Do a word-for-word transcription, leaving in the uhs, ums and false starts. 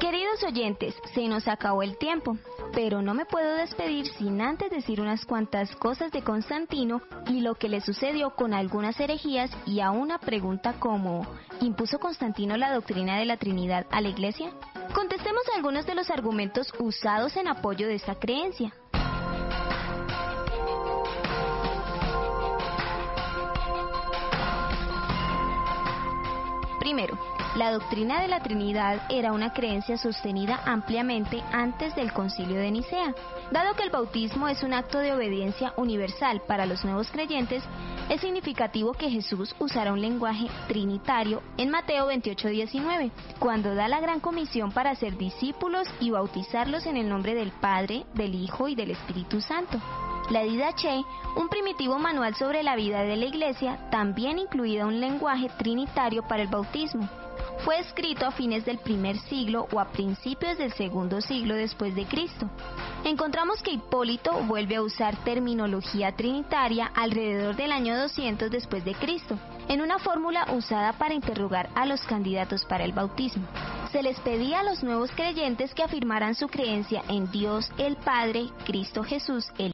Queridos oyentes, se nos acabó el tiempo, pero no me puedo despedir sin antes decir unas cuantas cosas de Constantino y lo que le sucedió con algunas herejías y a una pregunta como ¿impuso Constantino la doctrina de la Trinidad a la Iglesia? Contestemos algunos de los argumentos usados en apoyo de esta creencia. Primero, la doctrina de la Trinidad era una creencia sostenida ampliamente antes del Concilio de Nicea. Dado que el bautismo es un acto de obediencia universal para los nuevos creyentes, es significativo que Jesús usara un lenguaje trinitario en Mateo veintiocho diecinueve, cuando da la gran comisión para hacer discípulos y bautizarlos en el nombre del Padre, del Hijo y del Espíritu Santo. La Didache, un primitivo manual sobre la vida de la Iglesia, también incluía un lenguaje trinitario para el bautismo. Fue escrito a fines del primer siglo o a principios del segundo siglo después de Cristo. Encontramos que Hipólito vuelve a usar terminología trinitaria alrededor del año doscientos después de Cristo, en una fórmula usada para interrogar a los candidatos para el bautismo. Se les pedía a los nuevos creyentes que afirmaran su creencia en Dios el Padre, Cristo Jesús, el